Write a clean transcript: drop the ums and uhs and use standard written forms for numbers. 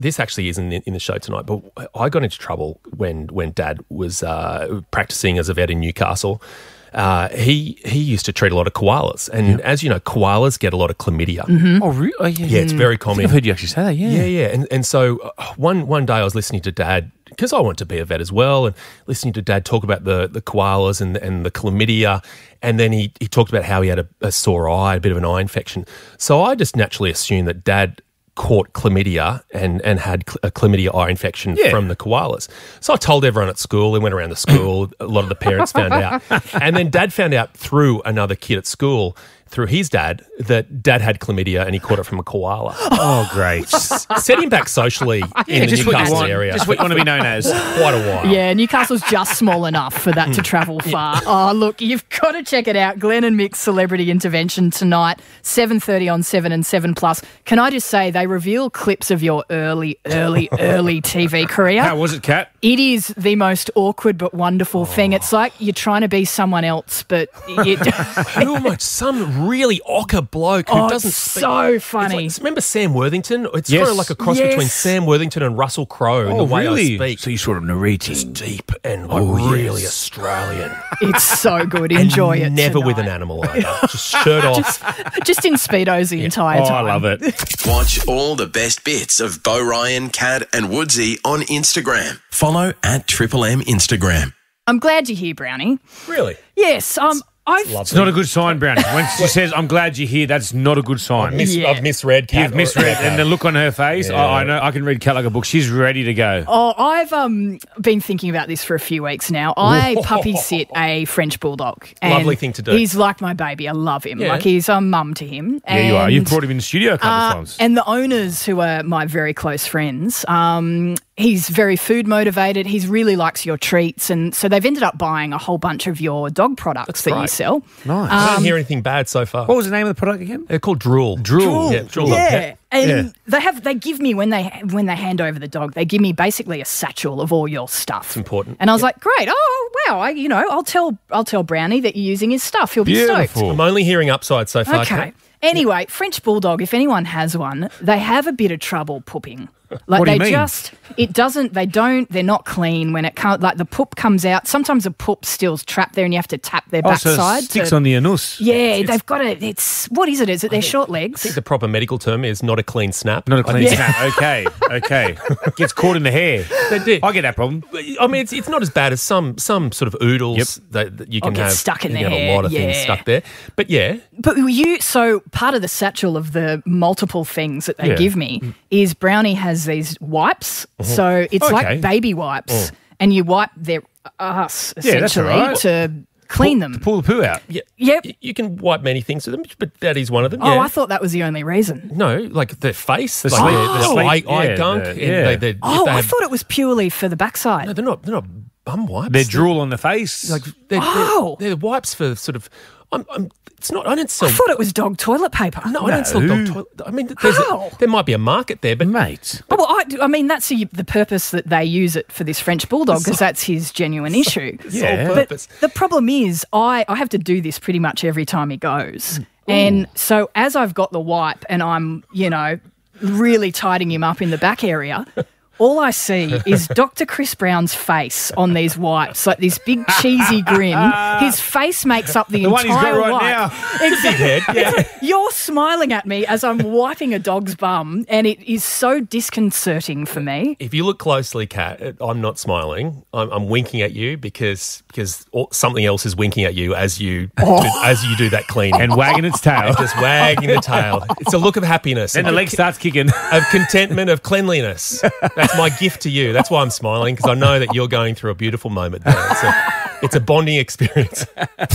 this actually isn't in the show tonight, but I got into trouble when Dad was practicing as a vet in Newcastle. He used to treat a lot of koalas, and as you know, koalas get a lot of chlamydia. Mm-hmm. Oh, really? Oh, yeah. Yeah, it's very common. I've heard you actually say that. Yeah, yeah. And so one day I was listening to Dad, because I want to be a vet as well, and listening to Dad talk about the koalas and the chlamydia, and then he talked about how he had a sore eye, a bit of an eye infection. So I just naturally assumed that Dad caught chlamydia and had a chlamydia eye infection from the koalas. So I told everyone at school. It went around the school. A lot of the parents found out. And then Dad found out through another kid at school, through his dad, that Dad had chlamydia and he caught it from a koala. Oh, great. Set him back socially in the Newcastle area. Just what you want to be known as. Quite a while. Yeah, Newcastle's just small enough for that to travel far. Oh, look, you've got to check it out. Glenn and Mick's Celebrity Intervention tonight, 7:30 on 7 and 7+. Can I just say, they reveal clips of your early TV career. How was it, Kat? It is the most awkward but wonderful thing. It's like you're trying to be someone else, but Who am I? Some really ochre bloke who doesn't it's speak. so funny. Remember Sam Worthington? It's kind of like a cross between Sam Worthington and Russell Crowe in the way I speak. So you sort of narrating. It's deep and really Australian. It's so good. Enjoy it Never tonight. with an animal either. Just shirt off. Just in Speedos the entire time. I love it. Watch all the best bits of Bo Ryan, Kat and Woodsy on Instagram. Follow at Triple M Instagram. I'm glad you're here, Brownie. Really? Yes, It's not a good sign, Brownie. When she says, I'm glad you're here, that's not a good sign. I've misread Kat. You've misread, and the look on her face, I know, I can read Kat like a book. She's ready to go. Oh, I've been thinking about this for a few weeks now. I puppy sit a French bulldog. And Lovely thing to do. He's like my baby. I love him. Yeah. Like he's a mum to him. Yeah, you are. You've brought him in the studio a couple of times. And the owners, who are my very close friends, he's very food motivated. He really likes your treats. And so they've ended up buying a whole bunch of your dog products that you sell. Nice. I don't hear anything bad so far. What was the name of the product again? They're called Drool. Drool. Drool. Yeah. And they give me, when they hand over the dog, they give me basically a satchel of all your stuff. It's important. And I was like, great. Oh, wow. I'll tell Brownie that you're using his stuff. He'll be stoked. I'm only hearing upside so far. Okay. Kat. Anyway, French Bulldog, if anyone has one, they have a bit of trouble pooping. Like What do you mean? They're not clean when it comes, like the poop comes out. Sometimes the poop still's trapped there and you have to tap their So backside. it sticks on the anus. Yeah, they've got what is it? Is it their short I legs? think the proper medical term is not a clean snap. Not a clean snap. Okay. Gets caught in the hair. They did. I get that problem. I mean, it's not as bad as some sort of oodles that you can get have. stuck in you the can have hair, a lot of things yeah. stuck there. But yeah, But so part of the satchel of the multiple things that they Yeah. give me is Brownie has these wipes. So it's Okay. like baby wipes, and you wipe their ass Yeah, that's essentially all right. to clean them. Pull the poo out. yeah. Yep. You can wipe many things with them, but that is one of them. Oh, yeah. I thought that was the only reason. No, like their face, The like sleep. the Sleep. eye Yeah, gunk. the- and yeah. if Oh, they I have- thought it was purely for the backside. No, they're not bum wipes. Their drool on the face. Like they're, Oh. they're wipes for sort of. It's not. I don't sell. I thought it was dog toilet paper. No, I don't sell dog toilet. I mean, How? there might be a market there, but Mate. Oh, well, I mean, that's the purpose that they use it for this French Bulldog, because that's his genuine issue. Yeah. sole But purpose. the problem is I have to do this pretty much every time he goes. And so as I've got the wipe and I'm, really tidying him up in the back area, all I see is Dr. Chris Brown's face on these wipes, like this big cheesy grin. His face makes up the one he's got entire right wipe. now. Exactly. You're smiling at me as I'm wiping a dog's bum, and it is so disconcerting for me. If you look closely, Kat, I'm not smiling. I'm winking at you because something else is winking at you as you do that cleaning And wagging its tail. just wagging the tail. It's a look of happiness, Then the leg starts kicking. of contentment, of cleanliness. That's my gift to you. That's why I'm smiling, because I know that you're going through a beautiful moment there. It's a bonding experience.